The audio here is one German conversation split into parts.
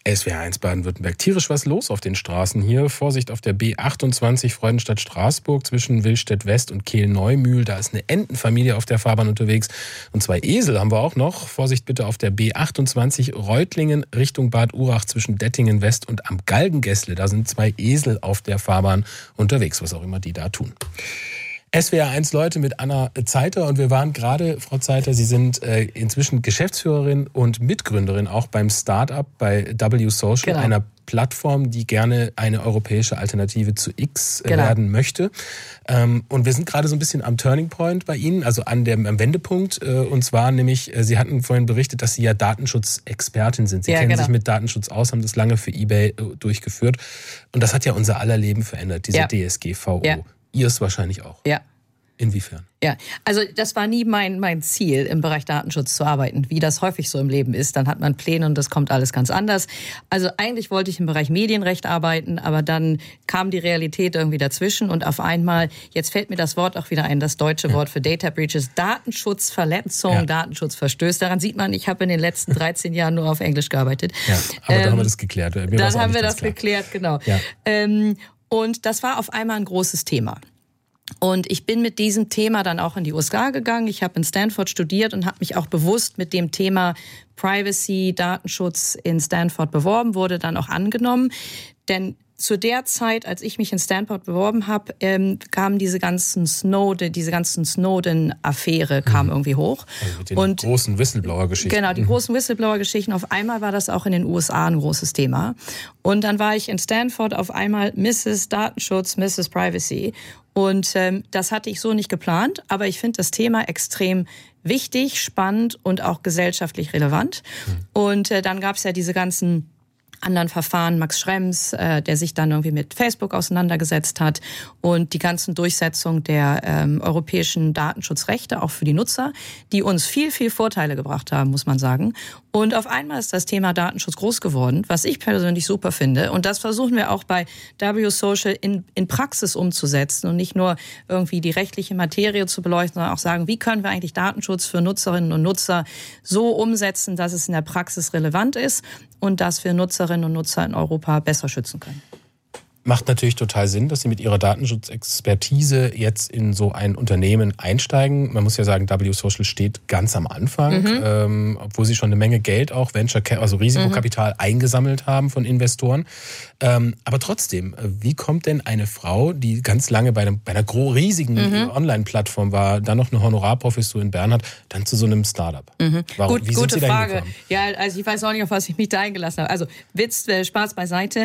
SWR1 Baden-Württemberg. Tierisch was los auf den Straßen hier. Vorsicht auf der B28 Freudenstadt-Straßburg zwischen Willstedt-West und Kehl-Neumühl. Da ist eine Entenfamilie auf der Fahrbahn unterwegs. Und 2 Esel haben wir auch noch. Vorsicht bitte auf der B28 Reutlingen Richtung Bad Urach zwischen Dettingen-West und am Galgengässle. Da sind 2 Esel auf der Fahrbahn unterwegs, was auch immer die da tun. SWR1 Leute mit Anna Zeiter und wir waren gerade, Frau Zeiter, Sie sind inzwischen Geschäftsführerin und Mitgründerin auch beim Startup bei W Social, genau, einer Plattform, die gerne eine europäische Alternative zu X werden möchte. Und wir sind gerade so ein bisschen am Turning Point bei Ihnen, also am Wendepunkt. Und zwar nämlich, Sie hatten vorhin berichtet, dass Sie ja Datenschutzexpertin sind. Sie kennen sich mit Datenschutz aus, haben das lange für eBay durchgeführt. Und das hat ja unser aller Leben verändert, diese DSGVO. Ja. Ihr es wahrscheinlich auch. Ja. Inwiefern? Ja, also das war nie mein Ziel, im Bereich Datenschutz zu arbeiten, wie das häufig so im Leben ist. Dann hat man Pläne und das kommt alles ganz anders. Also eigentlich wollte ich im Bereich Medienrecht arbeiten, aber dann kam die Realität irgendwie dazwischen und auf einmal, jetzt fällt mir das Wort auch wieder ein, das deutsche Wort für Data Breaches, Datenschutzverletzung, Datenschutzverstöß. Daran sieht man, ich habe in den letzten 13 Jahren nur auf Englisch gearbeitet. Ja, aber dann haben wir das geklärt. Dann haben wir das geklärt, genau. Ja. Und das war auf einmal ein großes Thema. Und ich bin mit diesem Thema dann auch in die USA gegangen. Ich habe in Stanford studiert und habe mich auch bewusst mit dem Thema Privacy, Datenschutz in Stanford beworben, wurde dann auch angenommen. Denn zu der Zeit, als ich mich in Stanford beworben habe, kamen diese ganzen Snowden-Affäre kam irgendwie hoch. Also mit den großen Whistleblower-Geschichten. Genau, die großen Whistleblower-Geschichten. Auf einmal war das auch in den USA ein großes Thema. Und dann war ich in Stanford auf einmal Mrs. Datenschutz, Mrs. Privacy. Und das hatte ich so nicht geplant, aber ich finde das Thema extrem wichtig, spannend und auch gesellschaftlich relevant. Und dann gab es ja diese ganzen anderen Verfahren, Max Schrems, der sich dann irgendwie mit Facebook auseinandergesetzt hat und die ganzen Durchsetzung der europäischen Datenschutzrechte auch für die Nutzer, die uns viel, viel Vorteile gebracht haben, muss man sagen. Und auf einmal ist das Thema Datenschutz groß geworden, was ich persönlich super finde. Und das versuchen wir auch bei W Social in Praxis umzusetzen und nicht nur irgendwie die rechtliche Materie zu beleuchten, sondern auch sagen, wie können wir eigentlich Datenschutz für Nutzerinnen und Nutzer so umsetzen, dass es in der Praxis relevant ist und dass wir Nutzerinnen und Nutzer in Europa besser schützen können. Macht natürlich total Sinn, dass Sie mit Ihrer Datenschutzexpertise jetzt in so ein Unternehmen einsteigen. Man muss ja sagen, W Social steht ganz am Anfang, obwohl Sie schon eine Menge Geld, auch also Risikokapital eingesammelt haben von Investoren. Aber trotzdem, wie kommt denn eine Frau, die ganz lange bei einer riesigen Online-Plattform war, dann noch eine Honorarprofessur in Bern hat, dann zu so einem Startup? Warum? Wie sind Sie da Frage. hingekommen? Ja, also ich weiß auch nicht, auf was ich mich da eingelassen habe. Also Witz, Spaß beiseite.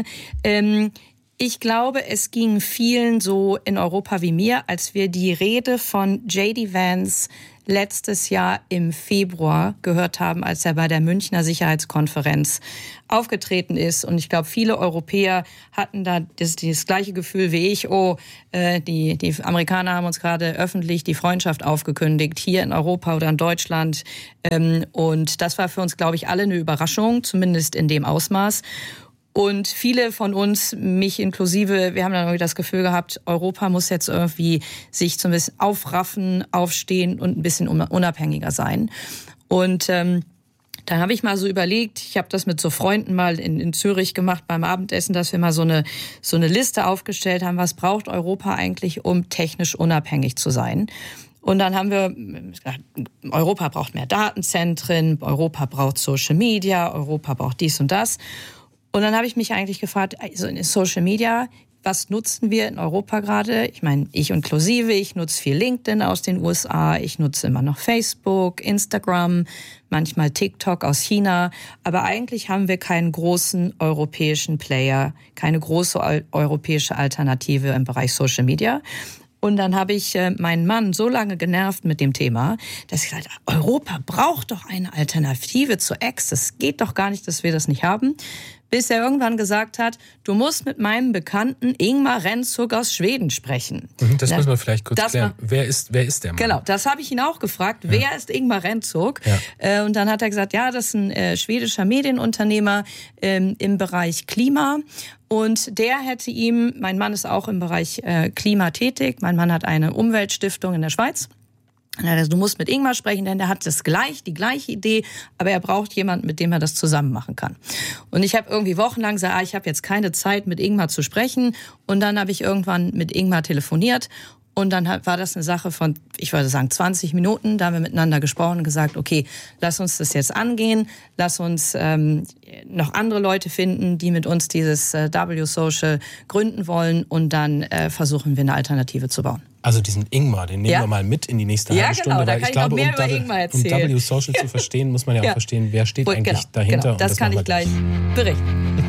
Ich glaube, es ging vielen so in Europa wie mir, als wir die Rede von J.D. Vance letztes Jahr im Februar gehört haben, als er bei der Münchner Sicherheitskonferenz aufgetreten ist. Und ich glaube, viele Europäer hatten da das gleiche Gefühl wie ich. Die Amerikaner haben uns gerade öffentlich die Freundschaft aufgekündigt, hier in Europa oder in Deutschland. Und das war für uns, glaube ich, alle eine Überraschung, zumindest in dem Ausmaß. Und viele von uns, mich inklusive, wir haben dann irgendwie das Gefühl gehabt, Europa muss jetzt irgendwie sich so ein bisschen aufraffen, aufstehen und ein bisschen unabhängiger sein. Und dann habe ich mal so überlegt, ich habe das mit so Freunden mal in Zürich gemacht beim Abendessen, dass wir mal so eine Liste aufgestellt haben, was braucht Europa eigentlich, um technisch unabhängig zu sein. Und dann haben wir gesagt, Europa braucht mehr Datenzentren, Europa braucht Social Media, Europa braucht dies und das. Und dann habe ich mich eigentlich gefragt, also in Social Media, was nutzen wir in Europa gerade? Ich meine, ich inklusive, ich nutze viel LinkedIn aus den USA, ich nutze immer noch Facebook, Instagram, manchmal TikTok aus China. Aber eigentlich haben wir keinen großen europäischen Player, keine große europäische Alternative im Bereich Social Media. Und dann habe ich meinen Mann so lange genervt mit dem Thema, dass ich gesagt habe, Europa braucht doch eine Alternative zu X. Es geht doch gar nicht, dass wir das nicht haben. Bis er irgendwann gesagt hat, du musst mit meinem Bekannten Ingmar Rentzog aus Schweden sprechen. Das müssen wir vielleicht kurz klären. Wer ist der Mann? Genau, das habe ich ihn auch gefragt. Ja. Wer ist Ingmar Rentzog? Ja. Und dann hat er gesagt, ja, das ist ein schwedischer Medienunternehmer im Bereich Klima. Und der hätte ihm, mein Mann ist auch im Bereich Klima tätig, mein Mann hat eine Umweltstiftung in der Schweiz. Du musst mit Ingmar sprechen, denn der hat die gleiche Idee, aber er braucht jemanden, mit dem er das zusammen machen kann. Und ich habe irgendwie wochenlang gesagt, ich habe jetzt keine Zeit, mit Ingmar zu sprechen. Und dann habe ich irgendwann mit Ingmar telefoniert. Und dann war das eine Sache von, ich würde sagen, 20 Minuten. Da haben wir miteinander gesprochen und gesagt, okay, lass uns das jetzt angehen. Lass uns noch andere Leute finden, die mit uns dieses W-Social gründen wollen. Und dann versuchen wir eine Alternative zu bauen. Also diesen Ingmar, den nehmen wir mal mit in die nächste halbe Stunde. Da kann ich glaube, noch mehr über Ingmar erzählen. Um W-Social zu verstehen, muss man ja auch verstehen, wer steht eigentlich dahinter. Genau, das kann ich gleich berichten.